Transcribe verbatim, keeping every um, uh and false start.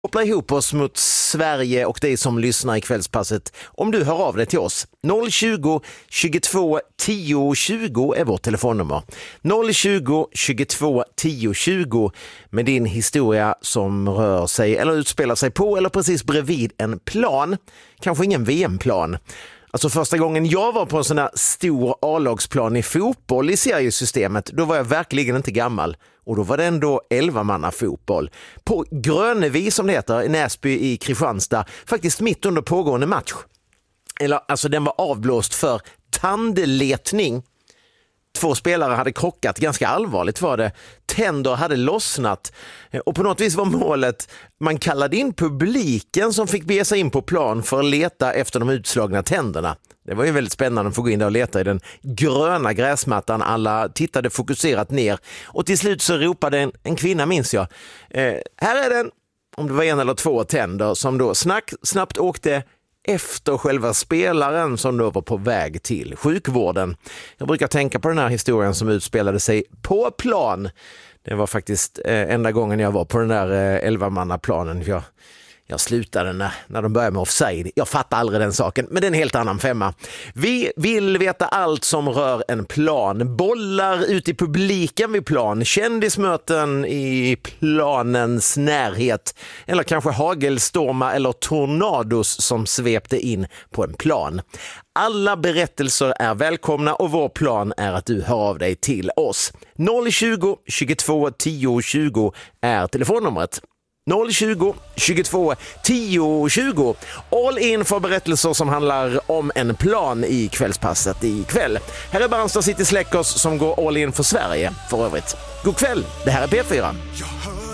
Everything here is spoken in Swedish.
Koppla ihop oss mot Sverige och dig som lyssnar i kvällspasset om du hör av dig till oss. noll tjugo, tjugotvå, tio, tjugo är vårt telefonnummer. noll tjugo, tjugotvå, tio, tjugo med din historia som rör sig eller utspelar sig på eller precis bredvid en plan. Kanske ingen V M-plan. Alltså första gången jag var på en sån här stor A-lagsplan i fotboll i seriesystemet, då var jag verkligen inte gammal. Och då var det ändå elva-manna fotboll. På Grönevi som det heter, i Näsby i Kristianstad, faktiskt mitt under pågående match. Eller alltså den var avblåst för tandletning. Två spelare hade krockat, ganska allvarligt var det. Tänder hade lossnat och på något vis var målet, man kallade in publiken som fick bege sig in på plan för att leta efter de utslagna tänderna. Det var ju väldigt spännande att få gå in där och leta i den gröna gräsmattan. Alla tittade fokuserat ner och till slut så ropade en, en kvinna, minns jag. Eh, här är den, om det var en eller två tänder som då snack, snabbt åkte efter själva spelaren som då var på väg till sjukvården. Jag brukar tänka på den här historien som utspelade sig på plan. Det var faktiskt eh, enda gången jag var på den där eh, elva-mannaplanen. Jag, jag slutade när, när de började med offside. Jag fattar aldrig den saken, men det är en helt annan femma. Vi vill veta allt som rör en plan. Bollar ut i publiken vid plan. Kändismöten i planens närhet. Eller kanske hagelstormar eller tornados som svepte in på en plan. Alla berättelser är välkomna och vår plan är att du hör av dig till oss. noll tjugo, tjugotvå, tio, tjugo är telefonnumret. noll tjugo, tjugotvå, tio, tjugo. All in för berättelser som handlar om en plan i kvällspasset ikväll. Här är Brandsta City Släckers som går all in för Sverige för övrigt. God kväll, det här är P fyra.